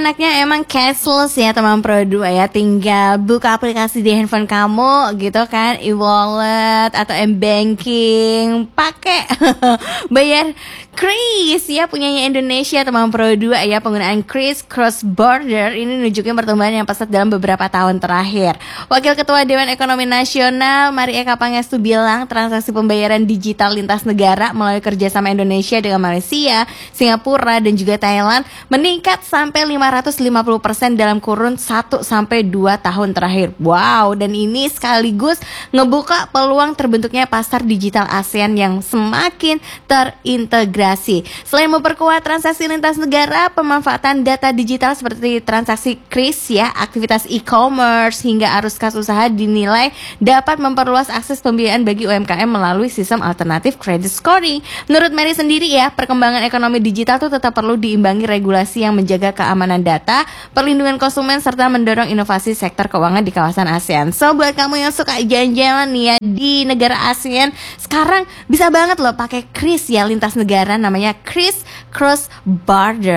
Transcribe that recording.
enaknya emang cashless ya teman Pro 2 ya. Tinggal buka aplikasi di handphone kamu gitu kan, e-wallet atau m-banking, pakai bayar Kris ya, punyanya Indonesia teman Pro 2 ya. Penggunaan Kris Cross Border ini nunjukin pertumbuhan yang pesat dalam beberapa tahun terakhir. Wakil Ketua Dewan Ekonomi Nasional Marie Eka Pangestu bilang transaksi pembayaran digital lintas negara melalui kerjasama Indonesia dengan Malaysia, Singapura dan juga Thailand meningkat sampai 550% dalam kurun 1-2 tahun terakhir. Wow, dan ini sekaligus ngebuka peluang terbentuknya pasar digital ASEAN yang semakin terintegrasi. Selain memperkuat transaksi lintas negara, pemanfaatan data digital seperti transaksi Kris ya, aktivitas e-commerce hingga arus kas usaha dinilai dapat memperluas akses pembiayaan bagi UMKM melalui sistem alternatif credit scoring. Menurut Mary sendiri ya, perkembangan ekonomi digital tuh tetap perlu diimbangi regulasi yang menjaga keamanan data, perlindungan konsumen serta mendorong inovasi sektor keuangan di kawasan ASEAN. So buat kamu yang suka jalan-jalan nih ya di negara ASEAN, sekarang bisa banget loh pakai Kris ya lintas negara, namanya Kris Cross Border.